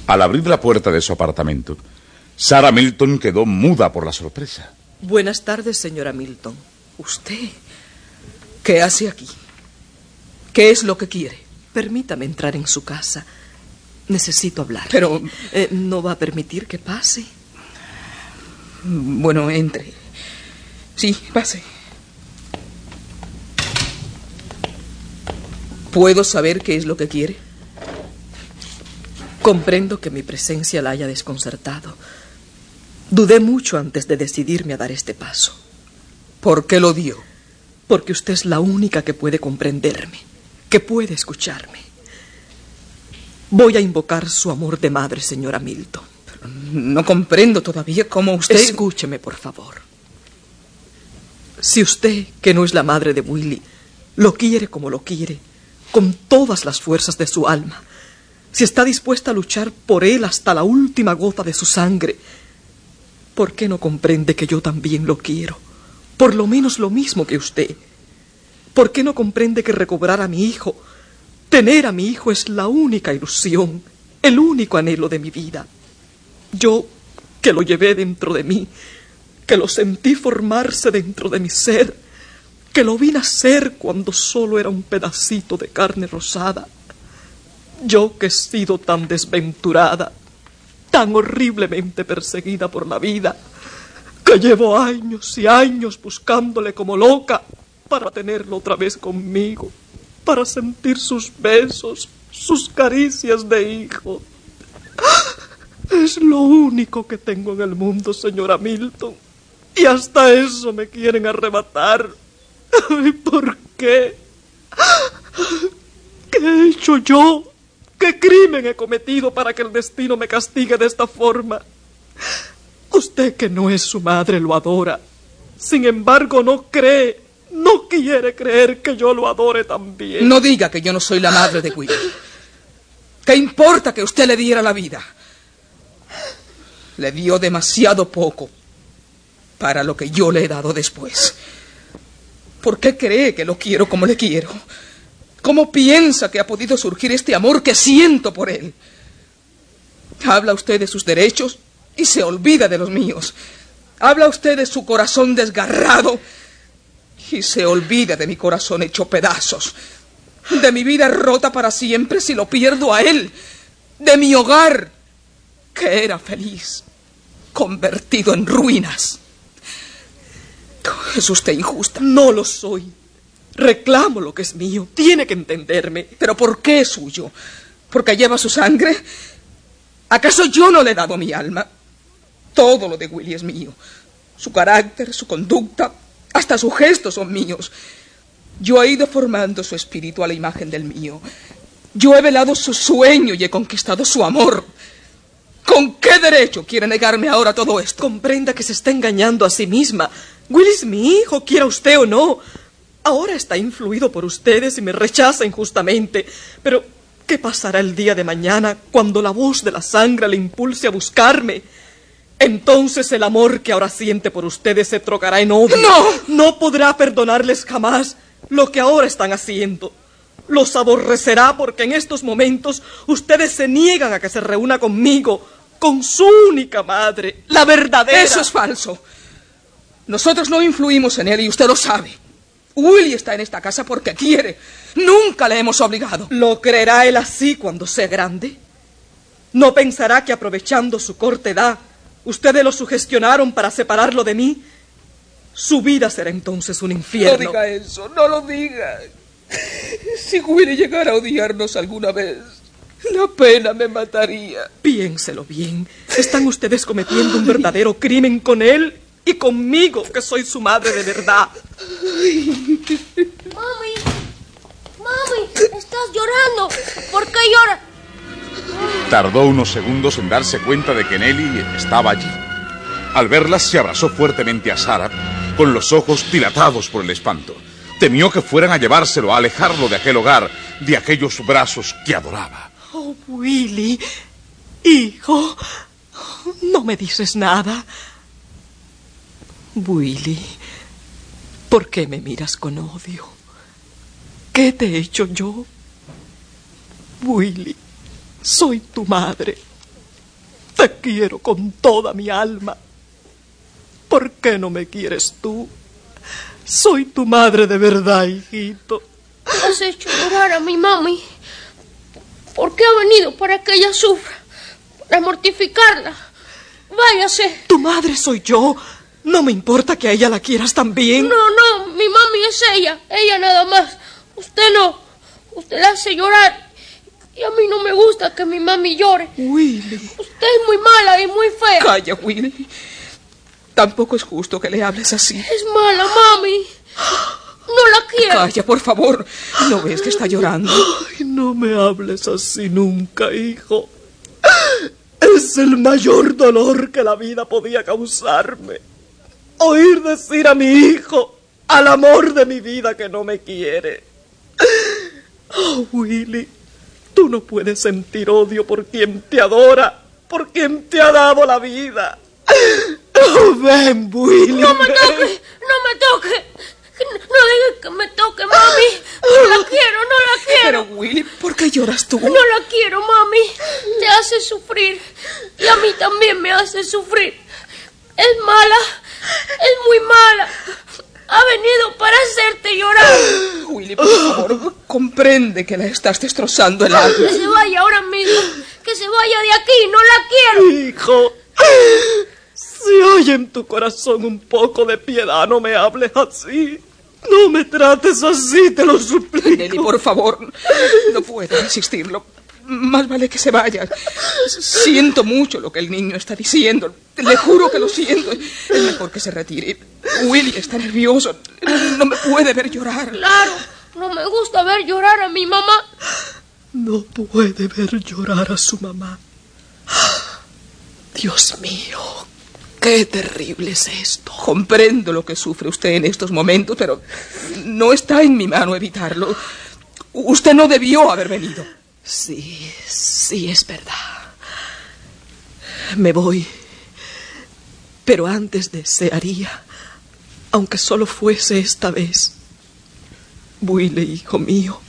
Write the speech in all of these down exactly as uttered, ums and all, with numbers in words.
Al abrir la puerta de su apartamento, Sarah Milton quedó muda por la sorpresa. Buenas tardes, señora Milton. ¿Usted qué hace aquí? ¿Qué es lo que quiere? Permítame entrar en su casa. Necesito hablar. Pero... Eh, ¿no va a permitir que pase? Bueno, entre. Sí, pase. ¿Puedo saber qué es lo que quiere? Comprendo que mi presencia la haya desconcertado. Dudé mucho antes de decidirme a dar este paso. ¿Por qué lo dio? Porque usted es la única que puede comprenderme, que puede escucharme. Voy a invocar su amor de madre, señora Milton. Pero no comprendo todavía cómo usted... Escúcheme, por favor. Si usted, que no es la madre de Willy, lo quiere como lo quiere, con todas las fuerzas de su alma, si está dispuesta a luchar por él hasta la última gota de su sangre, ¿por qué no comprende que yo también lo quiero? Por lo menos lo mismo que usted. ¿Por qué no comprende que recobrar a mi hijo, tener a mi hijo es la única ilusión, el único anhelo de mi vida? Yo, que lo llevé dentro de mí, que lo sentí formarse dentro de mi ser, que lo vi nacer cuando solo era un pedacito de carne rosada. Yo que he sido tan desventurada, tan horriblemente perseguida por la vida, que llevo años y años buscándole como loca para tenerlo otra vez conmigo, para sentir sus besos, sus caricias de hijo. Es lo único que tengo en el mundo, señora Milton, y hasta eso me quieren arrebatar. Ay, ¿por qué? ¿Qué he hecho yo? ¿Qué crimen he cometido para que el destino me castigue de esta forma? Usted, que no es su madre, lo adora. Sin embargo, no cree, no quiere creer que yo lo adore también. No diga que yo no soy la madre de Willy. ¿Qué importa que usted le diera la vida? Le dio demasiado poco para lo que yo le he dado después. ¿Por qué cree que lo quiero como le quiero? ¿Cómo piensa que ha podido surgir este amor que siento por él? Habla usted de sus derechos y se olvida de los míos. Habla usted de su corazón desgarrado y se olvida de mi corazón hecho pedazos. De mi vida rota para siempre si lo pierdo a él. De mi hogar, que era feliz, convertido en ruinas. Es usted injusta. No lo soy. Reclamo lo que es mío. Tiene que entenderme. ¿Pero por qué es suyo? ¿Porque lleva su sangre? ¿Acaso yo no le he dado mi alma? Todo lo de Willy es mío. Su carácter, su conducta, hasta sus gestos son míos. Yo he ido formando su espíritu a la imagen del mío. Yo he velado su sueño y he conquistado su amor. ¿Con qué derecho quiere negarme ahora todo esto? Comprenda que se está engañando a sí misma. Willy es mi hijo, quiera usted o no. Ahora está influido por ustedes y me rechaza injustamente. Pero, ¿qué pasará el día de mañana cuando la voz de la sangre le impulse a buscarme? Entonces el amor que ahora siente por ustedes se trocará en odio. ¡No! No podrá perdonarles jamás lo que ahora están haciendo. Los aborrecerá porque en estos momentos ustedes se niegan a que se reúna conmigo, con su única madre, la verdadera. Eso es falso. Nosotros no influimos en él y usted lo sabe. Willy está en esta casa porque quiere. Nunca le hemos obligado. ¿Lo creerá él así cuando sea grande? ¿No pensará que aprovechando su corta edad, ustedes lo sugestionaron para separarlo de mí? Su vida será entonces un infierno. No diga eso, no lo diga. Si Willy llegara a odiarnos alguna vez, la pena me mataría. Piénselo bien. Están ustedes cometiendo un verdadero crimen con él y conmigo, que soy su madre de verdad. Mami, mami, estás llorando. ¿Por qué lloras? Tardó unos segundos en darse cuenta de que Nelly estaba allí. Al verla, se abrazó fuertemente a Sarah, con los ojos dilatados por el espanto. Temió que fueran a llevárselo, a alejarlo de aquel hogar, de aquellos brazos que adoraba. Oh, Willy, hijo, no me dices nada. Willy, ¿por qué me miras con odio? ¿Qué te he hecho yo? Willy, soy tu madre. Te quiero con toda mi alma. ¿Por qué no me quieres tú? Soy tu madre de verdad, hijito. Has hecho llorar a mi mami. ¿Por qué ha venido? Para que ella sufra. Para mortificarla. Váyase. Tu madre soy yo. No me importa que a ella la quieras también. No, no, mi mami es ella. Ella nada más. Usted no. Usted la hace llorar. Y a mí no me gusta que mi mami llore. Willy. Usted es muy mala y muy fea. Calla, Willy. Tampoco es justo que le hables así. Es mala, mami. No la quiero. Calla, por favor. ¿No ves que está llorando? Ay, no me hables así nunca, hijo. Es el mayor dolor que la vida podía causarme. Oír decir a mi hijo, al amor de mi vida, que no me quiere. Oh, Willy, tú no puedes sentir odio por quien te adora, por quien te ha dado la vida. Oh, ven, Willy. No me toque, no me toque. No digas que me toque, mami. No la quiero, no la quiero. Pero, Willy, ¿por qué lloras tú? No la quiero, mami. Te hace sufrir. Y a mí también me hace sufrir. Es mala. Es muy mala. Ha venido para hacerte llorar. Willy, por favor, comprende que la estás destrozando el alma. Que se vaya ahora mismo. Que se vaya de aquí. No la quiero. Hijo, si hay en tu corazón un poco de piedad, no me hables así. No me trates así, te lo suplico. Nelly, por favor, no puedo resistirlo. Más vale que se vaya. Siento mucho lo que el niño está diciendo. Le juro que lo siento. Es mejor que se retire. Willy está nervioso. No me puede ver llorar. Claro, no me gusta ver llorar a mi mamá. No puede ver llorar a su mamá. Dios mío, qué terrible es esto. Comprendo lo que sufre usted en estos momentos, pero no está en mi mano evitarlo. Usted no debió haber venido. Sí, sí, es verdad. Me voy. Pero antes desearía, aunque solo fuese esta vez, Willy, hijo mío,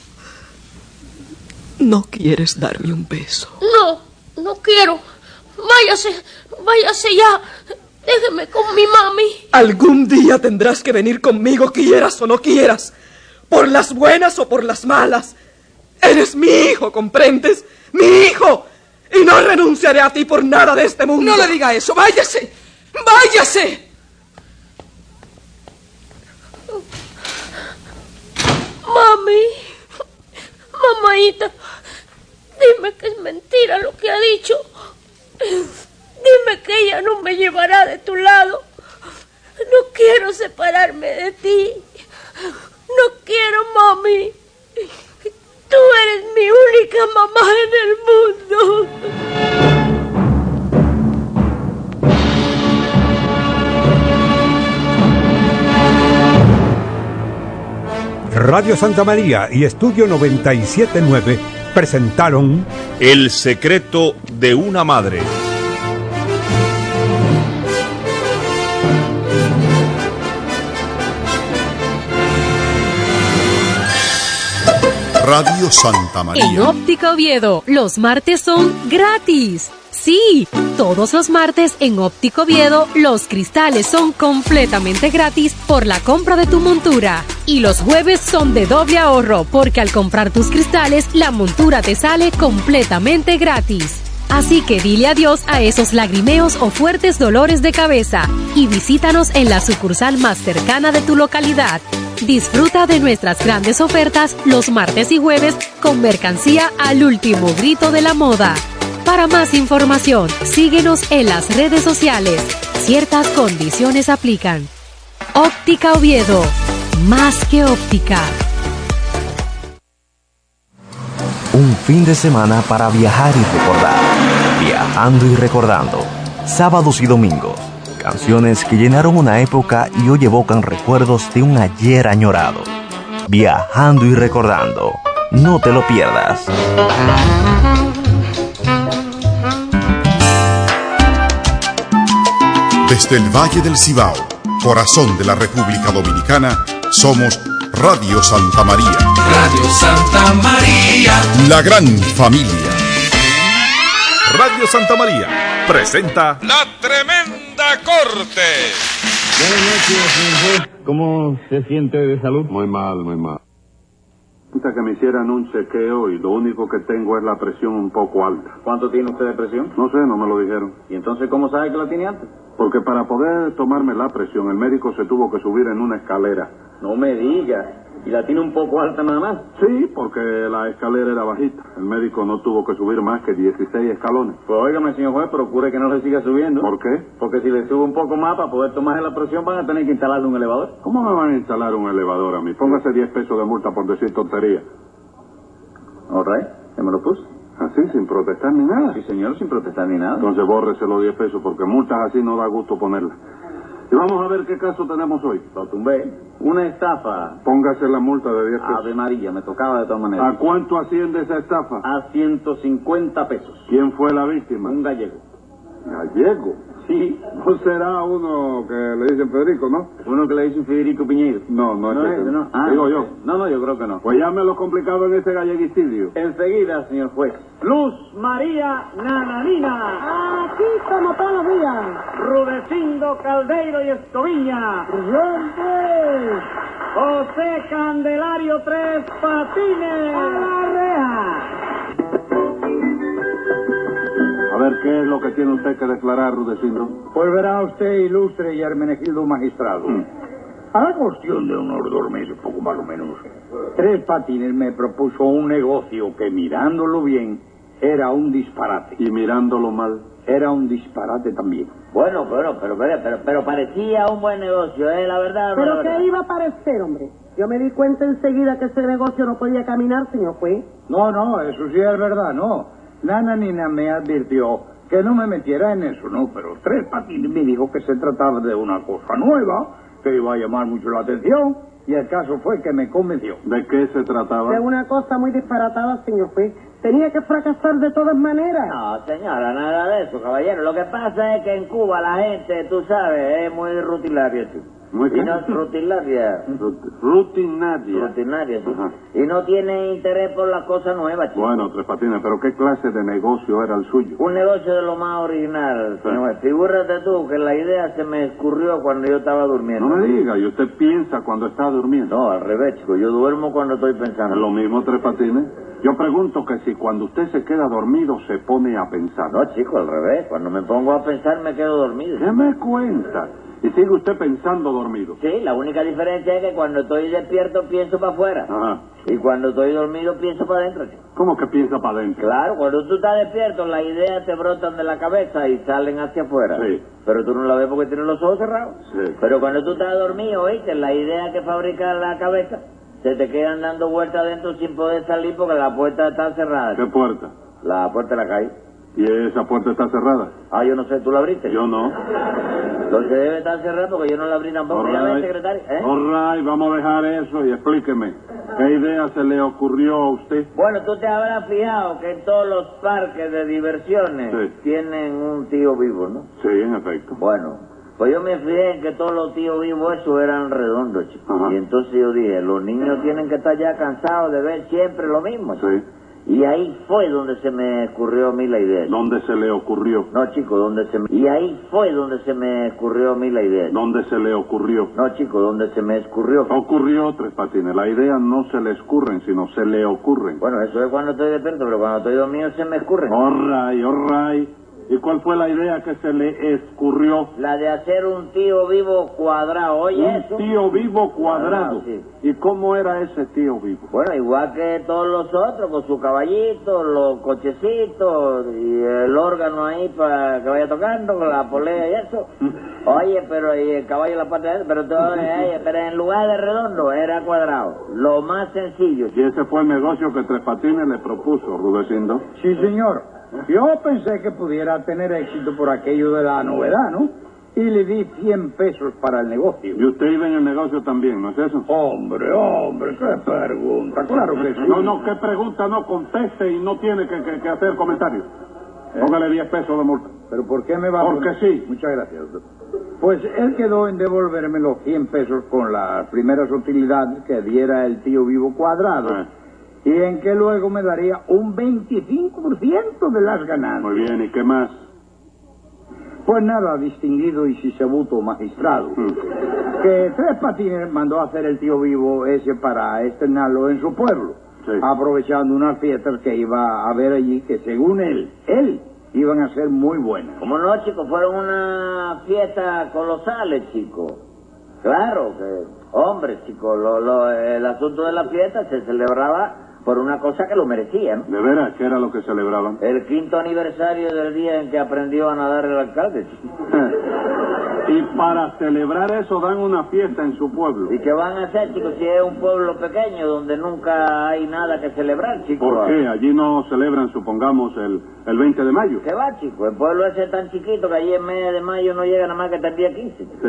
¿no quieres darme un beso? No, no quiero. Váyase, váyase ya. Déjeme con mi mami. Algún día tendrás que venir conmigo, quieras o no quieras. Por las buenas o por las malas. Eres mi hijo, ¿comprendes? ¡Mi hijo! Y no renunciaré a ti por nada de este mundo. No le diga eso. ¡Váyase! ¡Váyase! Mami. Mamaita. Dime que es mentira lo que ha dicho. Dime que ella no me llevará de tu lado. No quiero separarme de ti. No quiero, mami. Tú eres mi única mamá en el mundo. Radio Santa María y Estudio noventa y siete punto nueve presentaron El secreto de una madre. Radio Santa María. En Óptica Oviedo, los martes son gratis. Sí, todos los martes en Óptica Oviedo, los cristales son completamente gratis por la compra de tu montura. Y los jueves son de doble ahorro, porque al comprar tus cristales, la montura te sale completamente gratis. Así que dile adiós a esos lagrimeos o fuertes dolores de cabeza y visítanos en la sucursal más cercana de tu localidad. Disfruta de nuestras grandes ofertas los martes y jueves con mercancía al último grito de la moda. Para más información, síguenos en las redes sociales. Ciertas condiciones aplican. Óptica Oviedo, más que óptica. Un fin de semana para viajar y recordar. Viajando y recordando. Sábados y domingos. Canciones que llenaron una época y hoy evocan recuerdos de un ayer añorado. Viajando y recordando. No te lo pierdas. Desde el Valle del Cibao, corazón de la República Dominicana, somos Radio Santa María. Radio Santa María. La gran familia. Radio Santa María presenta La Tremenda Corte. Buenas noches, señor juez. ¿Cómo se siente de salud? Muy mal, muy mal. Necesita que me hicieran un chequeo y lo único que tengo es la presión un poco alta. ¿Cuánto tiene usted de presión? No sé, no me lo dijeron. ¿Y entonces cómo sabe que la tiene alta? Porque para poder tomarme la presión, el médico se tuvo que subir en una escalera. No me diga. ¿Y la tiene un poco alta nada más? Sí, porque la escalera era bajita. El médico no tuvo que subir más que dieciséis escalones. Pues óigame, señor juez, procure que no le siga subiendo. ¿Por qué? Porque si le sube un poco más para poder tomarse la presión van a tener que instalarle un elevador. ¿Cómo me van a instalar un elevador a mí? Póngase diez pesos de multa por decir tontería. All right, ¿se me lo puso? Así, sin protestar ni nada. Sí, señor, sin protestar ni nada. Entonces bórrese los diez pesos porque multas así no da gusto ponerlas. Y vamos a ver qué caso tenemos hoy. Lo tumbé. Una estafa. Póngase la multa de diez pesos. Ave María, me tocaba de todas maneras. ¿A cuánto asciende esa estafa? A ciento cincuenta pesos. ¿Quién fue la víctima? Un gallego. ¿Gallego? Sí. No será uno que le dicen Federico, ¿no? Uno que le dicen Federico Piñeiro. No, no, no es es ese. no. Ah, Digo yo. No, no, yo creo que no. Pues llame lo complicado en ese galleguicidio. Enseguida, señor juez. Luz María Nananina. Aquí como todos los días. Rudecindo Caldeiro y Escoviña. ¡Rompe! José Candelario Tres Patines. ¡A la reja! A ver, ¿qué es lo que tiene usted que declarar, Rudecindo? Pues verá usted, ilustre y Hermenegildo magistrado. Mm. A la cuestión de unos dos meses, poco más o menos, Tres Patines me propuso un negocio que, mirándolo bien, era un disparate. ¿Y mirándolo mal? Era un disparate también. Bueno, pero, pero, pero, pero, pero parecía un buen negocio, ¿eh? La verdad. ¿Pero la qué verdad. iba a parecer, hombre? Yo me di cuenta enseguida que ese negocio no podía caminar, señor juez. No, no, eso sí es verdad, no. Nananina me advirtió que no me metiera en eso, no, pero Tres Patines me dijo que se trataba de una cosa nueva, que iba a llamar mucho la atención, y el caso fue que me convenció. ¿De qué se trataba? De una cosa muy disparatada, señor juez. Tenía que fracasar de todas maneras. No, señora, nada de eso, caballero. Lo que pasa es que en Cuba la gente, tú sabes, es muy rutinaria, sí. ¿Muy qué? Y no es rutinaria. Rutinaria. Rutinaria, sí. Ajá. Y no tiene interés por las cosas nuevas, chico. Bueno, Tres Patines, ¿pero qué clase de negocio era el suyo? Un negocio de lo más original, Sí. señor. Figúrate tú que la idea se me escurrió cuando yo estaba durmiendo. No me diga, ¿y usted piensa cuando está durmiendo? No, al revés, chico. Yo duermo cuando estoy pensando. ¿Es lo mismo, Tres Patines? Yo pregunto que si cuando usted se queda dormido se pone a pensar. No, chico, al revés. Cuando me pongo a pensar me quedo dormido. ¿Qué me cuenta? ¿Y sigue usted pensando dormido? Sí, la única diferencia es que cuando estoy despierto pienso para afuera. Ajá. Y cuando estoy dormido pienso para adentro, chico. ¿Cómo que piensa para adentro? Claro, cuando tú estás despierto las ideas te brotan de la cabeza y salen hacia afuera. Sí. Pero tú no la ves porque tienes los ojos cerrados. Sí. Pero cuando tú estás dormido, oíste, las ideas que fabrica la cabeza se te quedan dando vueltas adentro sin poder salir porque la puerta está cerrada. ¿Qué puerta? La puerta de la calle. ¿Y esa puerta está cerrada? Ah, yo no sé, ¿tú la abriste? Yo no. Entonces debe estar cerrada porque yo no la abrí tampoco. All Ya ves, right. secretario, ¿eh? All right, vamos a dejar eso y explíqueme. ¿Qué idea se le ocurrió a usted? Bueno, tú te habrás fijado que en todos los parques de diversiones Sí. tienen un tío vivo, ¿no? Sí, en efecto. Bueno, pues yo me fijé en que todos los tíos vivos esos eran redondos, chico. Ajá. Y entonces yo dije, los niños tienen que estar ya cansados de ver siempre lo mismo, chico. Sí. Y ahí fue donde se me ocurrió a mí la idea. chico. ¿Dónde se le ocurrió? No, chico, donde se me... Y ahí fue donde se me ocurrió a mí la idea. chico. ¿Dónde se le ocurrió? No, chico, donde se me escurrió. Ocurrió, Tres Patines. La idea no se le escurren, sino se le ocurren. Bueno, eso es cuando estoy despierto, pero cuando estoy dormido se me escurren. All right, all right. ¿Y cuál fue la idea que se le escurrió? La de hacer un tío vivo cuadrado, oye Un eso. tío vivo cuadrado. Ah, sí. ¿Y cómo era ese tío vivo? Bueno, igual que todos los otros, con su caballito, los cochecitos y el órgano ahí para que vaya tocando, con la polea y eso. Oye, pero y el caballo en la parte de adentro, pero, todo, eh, pero en lugar de redondo era cuadrado. Lo más sencillo. Y ese fue el negocio que Tres Patines le propuso, Rudecindo. Sí, señor. Yo pensé que pudiera tener éxito por aquello de la novedad, ¿no? Y le di cien pesos para el negocio. Y usted iba en el negocio también, ¿no es eso? Hombre, hombre, qué pregunta. Claro que sí. No, no, qué pregunta, no conteste y no tiene que, que, que hacer comentarios. Póngale diez pesos de multa. ¿Pero por qué me va a Porque poner? sí. Muchas gracias. Pues él quedó en devolverme los cien pesos con las primeras utilidades que diera el tío vivo cuadrado. Ah. Y en que luego me daría un veinticinco por ciento de las ganancias. Muy bien, ¿y qué más? Pues nada, distinguido y sisebuto magistrado. Mm. Que Tres Patines mandó a hacer el tío vivo ese para estrenarlo en su pueblo. Sí. Aprovechando unas fiestas que iba a haber allí, que según él, él, iban a ser muy buenas. ¿Cómo no, chicos? Fueron unas fiestas colosales, chicos. Claro que, hombre, chicos, lo, lo, el asunto de la fiesta se celebraba por una cosa que lo merecía, ¿no? ¿De veras? ¿Qué era lo que celebraban? El quinto aniversario del día en que aprendió a nadar el alcalde, chico. Y para celebrar eso dan una fiesta en su pueblo. ¿Y qué van a hacer, chicos, si es un pueblo pequeño donde nunca hay nada que celebrar, chicos? ¿Por qué? Allí no celebran, supongamos, el, el veinte de mayo. ¿Qué va, chico? El pueblo ese es tan chiquito que allí en mes de mayo no llega nada más que hasta el día quince. Sí.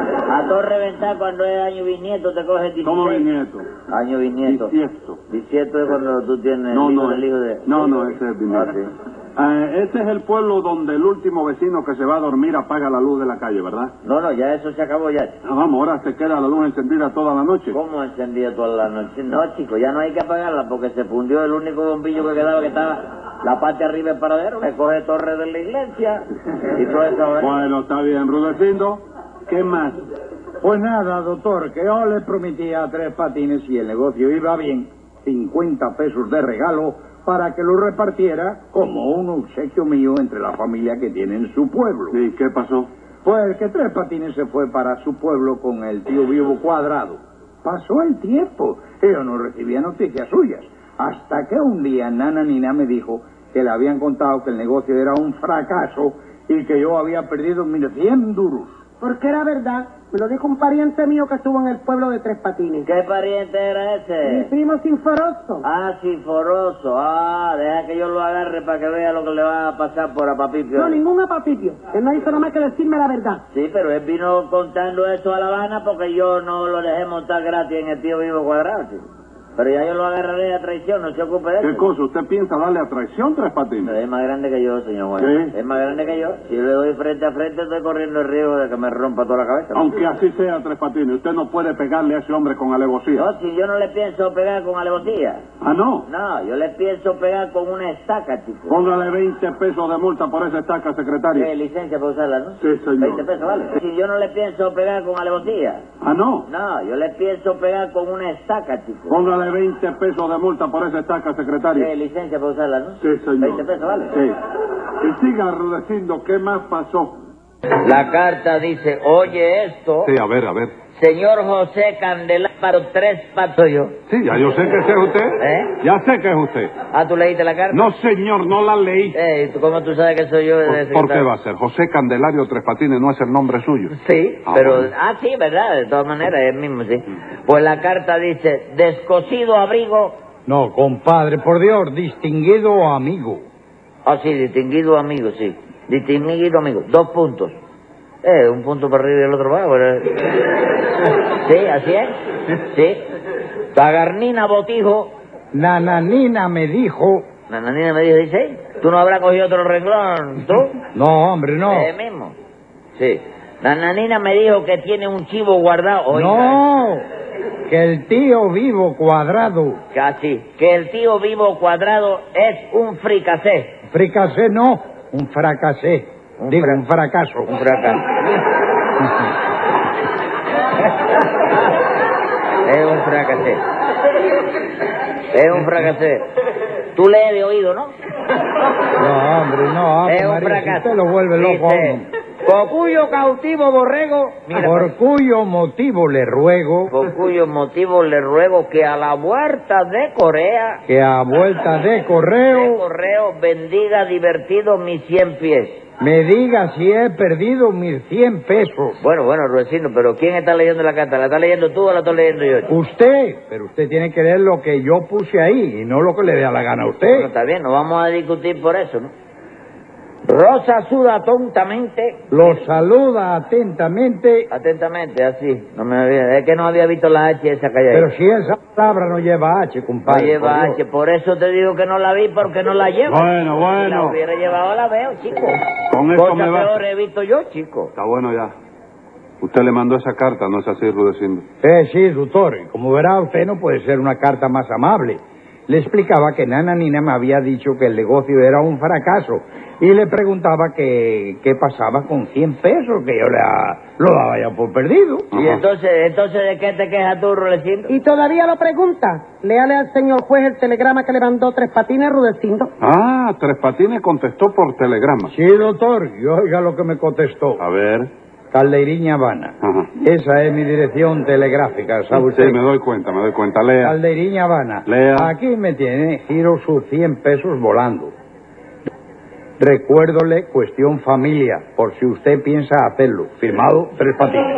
A todo reventar cuando es año bisnieto te coge dieciséis. ¿Cómo bisnieto? Año bisnieto. Bisiesto. Bisiesto es cuando tú tienes no, el hijo no, del hijo de... No, no, ese es bisnieto. Ah, sí. Eh, este es el pueblo donde el último vecino que se va a dormir apaga la luz de la calle, ¿verdad? No, no, ya eso se acabó ya. Ah, vamos, ahora se queda la luz encendida toda la noche. ¿Cómo encendida toda la noche? No, chico, ya no hay que apagarla porque se fundió el único bombillo que quedaba, que estaba la parte arriba del paradero, que coge torre de la iglesia y todo eso. ¿eh? Bueno, está bien, Rudecindo. ¿Qué más? Pues nada, doctor, que yo le prometía a Tres Patines, si el negocio iba bien, cincuenta pesos de regalo para que lo repartiera como un obsequio mío entre la familia que tiene en su pueblo. ¿Y qué pasó? Pues que Tres Patines se fue para su pueblo con el tío vivo Cuadrado. Pasó el tiempo y yo no recibía noticias suyas. Hasta que un día Nana Nina me dijo que le habían contado que el negocio era un fracaso y que yo había perdido mil cien duros. Porque era verdad. Me lo dijo un pariente mío que estuvo en el pueblo de Tres Patines. ¿Qué pariente era ese? Mi primo Sinforoso. Ah, Sinforoso. Ah, deja que yo lo agarre para que vea lo que le va a pasar por Apapipio. No, ningún Apapipio. Él no hizo nada más que decirme la verdad. Sí, pero él vino contando eso a La Habana porque yo no lo dejé montar gratis en el tío vivo Cuadrado, ¿sí? Pero ya yo lo agarraré a traición, no se ocupe de eso. ¿Qué cosa? ¿Usted piensa darle a traición, Tres Patines? Es más grande que yo, señor Juan. ¿Sí? Es más grande que yo. Si yo le doy frente a frente, estoy corriendo el riesgo de que me rompa toda la cabeza. Aunque así sea, Tres Patines, usted no puede pegarle a ese hombre con alevosía. No, si yo no le pienso pegar con alevosía. ¿Ah, no? No, yo le pienso pegar con una estaca, chico. Póngale veinte pesos de multa por esa estaca, secretario. ¿Qué licencia para usarla, no? Sí, señor. veinte pesos, vale. Si yo no le pienso pegar con alevosía. ¿Ah, no? No, yo le pienso pegar con una estaca, chico. Póngale veinte pesos de multa por esa estaca, secretario. ¿Qué licencia para usarla, no? Sí, señor. veinte pesos, vale. Sí. Y siga, Rudecindo, ¿qué más pasó? La carta dice, oye esto. Sí, a ver, a ver. Señor José Candelabro Tres Patollo. Sí, ya yo sé que ese es usted. ¿Eh? Ya sé que es usted. Ah, ¿tú leíste la carta? No, señor, no la leí. Eh, ¿y tú, cómo tú sabes que soy yo? ¿Por, ¿Por qué va a ser? José Candelario Tres Patines no es el nombre suyo. Sí, ah, pero... Bueno. Ah, sí, verdad, de todas maneras, es el mismo, sí. Pues la carta dice, descosido abrigo... No, compadre, por Dios, distinguido amigo. Ah, sí, distinguido amigo, sí. Distinguido amigo. Dos puntos. Eh, un punto para arriba y el otro para abajo. Sí, así es. Sí. Tagarnina Botijo. Nananina me dijo... Nananina me dijo, dice, ¿tú no habrás cogido otro renglón, tú? No, hombre, no. Eh, mismo. Sí. Nananina me dijo que tiene un chivo guardado. Oiga. No, que el tío vivo Cuadrado. Casi. Que el tío vivo Cuadrado es un fricasé. Fricasé no, un fracasé. Un Digo, fra... un fracaso. Un fracaso. Es un fracasé. Es un fracasé. Tú lees de oído, ¿no? No, hombre, no. Es un María, fracaso. Si usted lo vuelve loco. Dice, por cuyo cautivo borrego... Mira, por pues, cuyo motivo le ruego... Por cuyo motivo le ruego que a la vuelta de Corea... Que a vuelta de correo... De correo bendiga divertido mis cien pies. Me diga si he perdido mis cien pesos. Bueno, bueno, Ruecino, pero ¿quién está leyendo la carta? ¿La está leyendo tú o la estoy leyendo yo? Usted, pero usted tiene que leer lo que yo puse ahí y no lo que le dé a la gana a usted. Bueno, está bien, no vamos a discutir por eso, ¿no? Rosa suda tontamente. Lo saluda atentamente. Atentamente, así. No me había, es que no había visto la H esa calle. Pero si esa palabra no lleva H, compadre. No lleva por H, por eso te digo que no la vi, porque no la lleva. Bueno, bueno. Si la hubiera llevado, la veo, chico. Con eso Cosa me va. peor he visto yo, chico. Está bueno ya. Usted le mandó esa carta, ¿no es así, Rudecindo? Eh, sí, doctor. Y como verá, usted no puede ser una carta más amable. le explicaba que Nana Nina me había dicho que el negocio era un fracaso y le preguntaba que qué pasaba con cien pesos, que yo le a, lo daba ya por perdido. Y entonces, entonces ¿de qué te quejas tú, Rudecindo? Y todavía lo pregunta. Léale al señor juez el telegrama que le mandó Tres Patines, Rudecindo. Ah, Tres Patines contestó por telegrama. Sí, doctor, y oiga lo que me contestó. A ver. Caldeiriña Habana. Ajá. Esa es mi dirección telegráfica, ¿sabe usted? Sí, me doy cuenta, me doy cuenta. Lea. Caldeiriña Habana. Lea. Aquí me tiene, giro sus cien pesos volando. Recuérdole cuestión familia, por si usted piensa hacerlo. Firmado Tres Patines.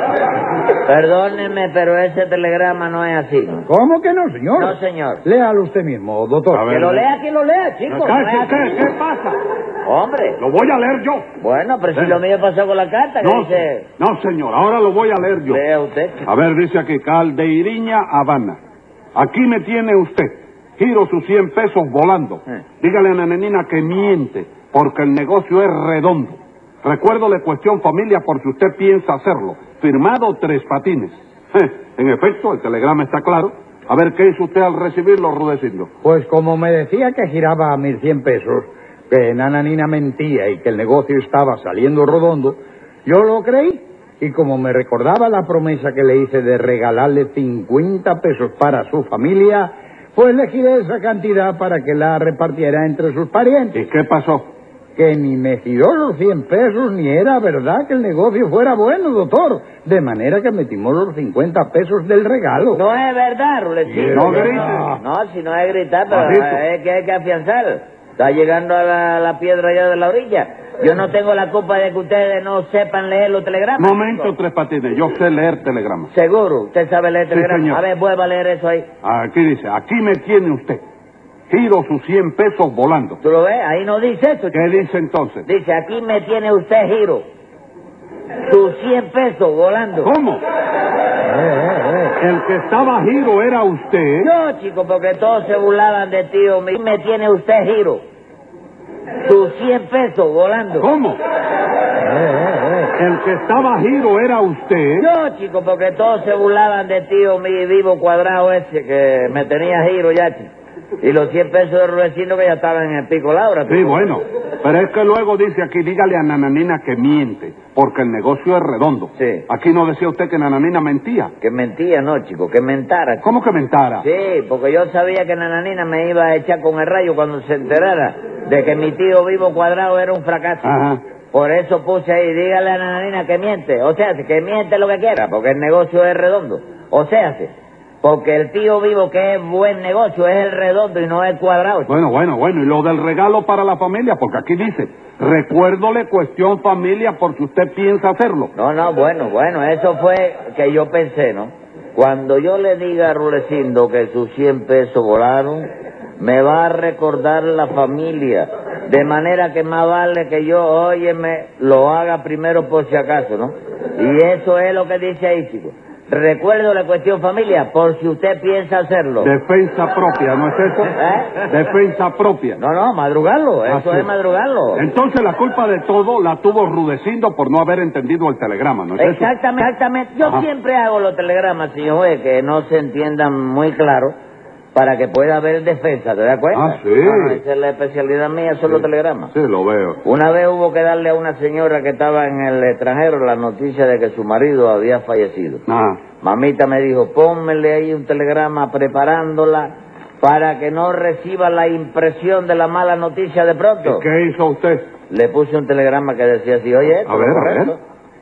Perdóneme, pero ese telegrama no es así. ¿Cómo que no, señor? No, señor. Léalo usted mismo, doctor. A ver, que lo lea quien lo lea, chico. ¿Qué, no es qué, ¿Qué pasa? Hombre. Lo voy a leer yo. Bueno, pero si lo mío pasó con la carta, que no, dice... No, señor, ahora lo voy a leer yo. Lea usted. A ver, dice aquí, Caldeiriña Habana. Aquí me tiene usted. Giro sus cien pesos volando. Eh. Dígale a Nana Nina que miente, porque el negocio es redondo. Recuérdole cuestión familia por si usted piensa hacerlo. Firmado Tres Patines. Eh, en efecto, el telegrama está claro. A ver, ¿qué hizo usted al recibirlo, Rudecindo? Pues como me decía que giraba mil cien pesos, que Nana Nina mentía y que el negocio estaba saliendo redondo, yo lo creí. Y como me recordaba la promesa que le hice de regalarle cincuenta pesos para su familia, pues le giré esa cantidad para que la repartiera entre sus parientes. ¿Y qué pasó? Que ni me giró los cien pesos, ni era verdad que el negocio fuera bueno, doctor. De manera que metimos los cincuenta pesos del regalo. No es verdad, Rulecito. No grites. No, no, si no es gritar, pero es que hay que afianzar. Está llegando a la, la piedra allá de la orilla. Yo no tengo la culpa de que ustedes no sepan leer los telegramas. Momento, Tres Patines, yo sé leer telegramas. ¿Seguro? ¿Usted sabe leer telegramas? Sí, a ver, vuelva a leer eso ahí. Aquí dice, aquí me tiene usted. Giro sus cien pesos volando. ¿Tú lo ves? Ahí no dice eso. ¿Qué dice entonces? Dice, aquí me tiene usted, giro sus cien pesos volando. ¿Cómo? Eh, eh, eh. El que estaba giro era usted. Yo, chico, porque todos se burlaban de ti. Aquí me tiene usted, giro sus cien pesos volando. ¿Cómo? Eh, eh, eh. El que estaba giro era usted. Yo, chico, porque todos se burlaban de ti, mi vivo cuadrado ese, que me tenía giro ya, chico. Y los cien pesos de Rudecindo que ya estaban en el pico Laura. Sí, bueno, pero es que luego dice aquí, dígale a Nana Nina que miente, porque el negocio es redondo. Sí. Aquí no decía usted que Nana Nina mentía. Que mentía, no, chico, que mentara. Chico. ¿Cómo que mentara? Sí, porque yo sabía que Nana Nina me iba a echar con el rayo cuando se enterara de que mi tío vivo cuadrado era un fracaso. Ajá. Por eso puse ahí, dígale a Nana Nina que miente. O sea, que miente lo que quiera, porque el negocio es redondo. O sea, porque el tío vivo que es buen negocio es el redondo y no el cuadrado. Bueno, bueno, bueno. Y lo del regalo para la familia, porque aquí dice, recuérdole cuestión familia por si usted piensa hacerlo. No, no, bueno, bueno. Eso fue que yo pensé, ¿no? Cuando yo le diga a Rudecindo que sus cien pesos volaron, me va a recordar la familia. De manera que más vale que yo, óyeme, lo haga primero por si acaso, ¿no? Y eso es lo que dice ahí, chicos. Recuerdo la cuestión familia, por si usted piensa hacerlo. Defensa propia, ¿no es eso? ¿Eh? Defensa propia. No, no, madrugarlo, eso Así es madrugarlo. Entonces la culpa de todo la tuvo Rudecindo por no haber entendido el telegrama, ¿no es exactamente, eso? Exactamente, yo Ajá. siempre hago los telegramas, señor juez, que no se entiendan muy claro, para que pueda haber defensa, ¿te das cuenta? Ah, sí. Ah, esa es la especialidad mía, son sí. los telegramas. Sí, lo veo. Una vez hubo que darle a una señora que estaba en el extranjero la noticia de que su marido había fallecido. Ah. Mamita me dijo, pónmele ahí un telegrama preparándola para que no reciba la impresión de la mala noticia de pronto. ¿Y qué hizo usted? Le puse un telegrama que decía así, oye, a ver, a ver.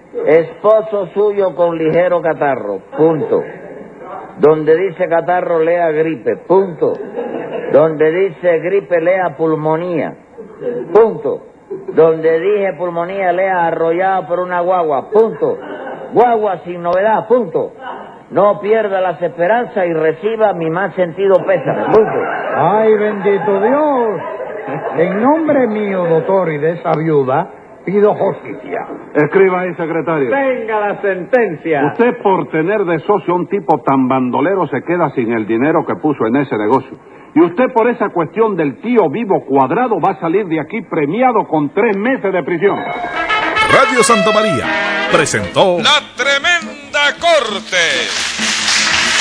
Esposo suyo con ligero catarro, punto. Donde dice catarro, lea gripe, punto. Donde dice gripe, lea pulmonía, punto. Donde dije pulmonía, lea arrollado por una guagua, punto. Guagua sin novedad, punto. No pierda las esperanzas y reciba mi más sentido pésame, punto. ¡Ay, bendito Dios! En nombre mío, doctor, y de esa viuda, pido justicia. Escriba ahí, secretario. Venga la sentencia. Usted, por tener de socio a un tipo tan bandolero, se queda sin el dinero que puso en ese negocio. Y usted, por esa cuestión del tío vivo cuadrado, va a salir de aquí premiado con tres meses de prisión. Radio Santa María presentó La Tremenda Corte.